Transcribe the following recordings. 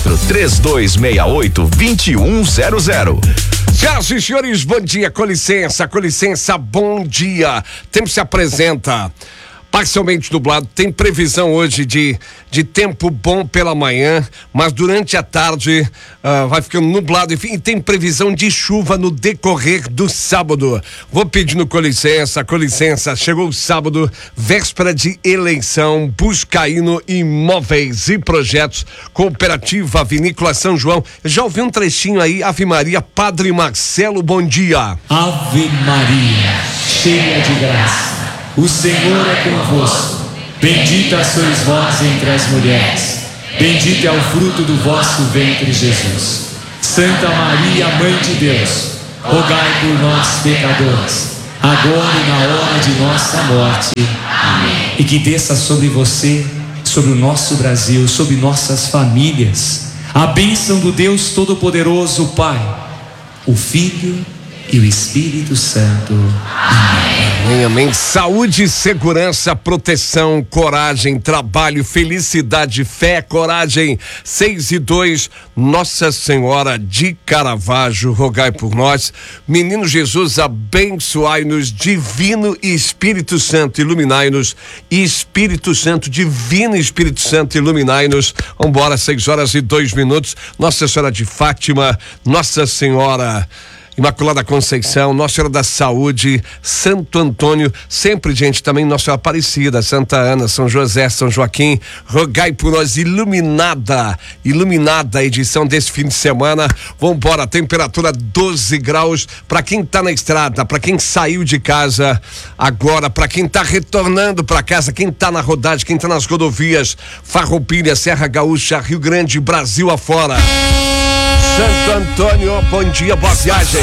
Cadastro 3268-2100. Senhoras e senhores, bom dia, com licença, bom dia. Tempo se apresenta parcialmente nublado, tem previsão hoje de tempo bom pela manhã, mas durante a tarde vai ficando nublado, enfim, e tem previsão de chuva no decorrer do sábado. Vou pedindo com licença, chegou o sábado, véspera de eleição, Buscaíno Imóveis e Projetos, Cooperativa Vinícola São João. Já ouvi um trechinho aí, Ave Maria, Padre Marcelo, bom dia. Ave Maria, cheia de graça, o Senhor é convosco, bendita sois vós entre as mulheres, bendito é o fruto do vosso ventre, Jesus. Santa Maria, Mãe de Deus, rogai por nós, pecadores, agora e na hora de nossa morte. Amém. E que desça sobre você, sobre o nosso Brasil, sobre nossas famílias, a bênção do Deus Todo-Poderoso, o Pai, o Filho e o Espírito Santo. Amém. Amém, amém. Saúde, segurança, proteção, coragem, trabalho, felicidade, fé, coragem. 6 e 2, Nossa Senhora de Caravaggio, rogai por nós. Menino Jesus, abençoai-nos. Divino Espírito Santo, iluminai-nos. Espírito Santo, Divino Espírito Santo, iluminai-nos. Vambora, 6h02. Nossa Senhora de Fátima, Nossa Senhora Imaculada Conceição, Nossa Senhora da Saúde, Santo Antônio, sempre, gente, também Nossa Senhora Aparecida, Santa Ana, São José, São Joaquim, rogai por nós. Iluminada a edição desse fim de semana. Vambora, temperatura 12 graus para quem tá na estrada, para quem saiu de casa agora, para quem tá retornando para casa, quem tá na rodagem, quem tá nas rodovias, Farroupilha, Serra Gaúcha, Rio Grande, Brasil afora. Santo Antônio, bom dia, boa viagem.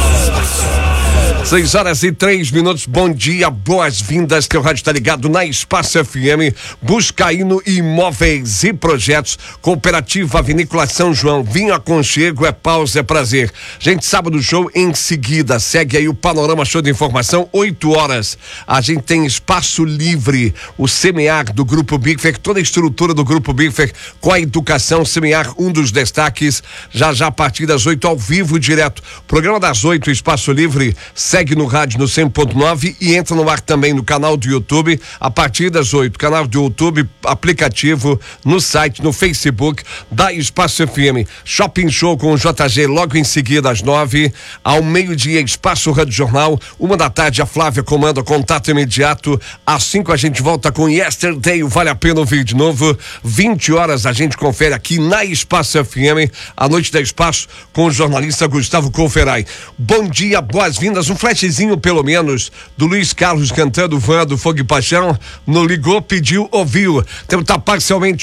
6h03, bom dia, boas-vindas. Teu rádio tá ligado na Espaço FM, Buscaíno Imóveis e Projetos, Cooperativa Vinícola São João. Vinho, aconchego, é pausa, é prazer. Gente, sábado show em seguida. Segue aí o Panorama Show de Informação, 8h. A gente tem Espaço Livre, o Semear do Grupo Bigfer, toda a estrutura do Grupo Bigfer com a educação. Semear, um dos destaques. Já a partir das 8, ao vivo, direto. Programa das 8, Espaço Livre, segue no rádio no 100.9 e entra no ar também no canal do YouTube a partir das 8. Canal do YouTube, aplicativo, no site, no Facebook da Espaço FM. Shopping Show com o JG logo em seguida às 9. Ao meio-dia, Espaço Rádio Jornal. 1h, a Flávia comanda contato imediato. Às 5 a gente volta com Yesterday, vale a pena ouvir de novo. 20h a gente confere aqui na Espaço FM, a noite da Espaço com o jornalista Gustavo Conferai. Bom dia, boas-vindas. Um flashzinho, pelo menos, do Luiz Carlos cantando Van do Fogo e Paixão. No ligou, pediu, ouviu. Tempo tá parcialmente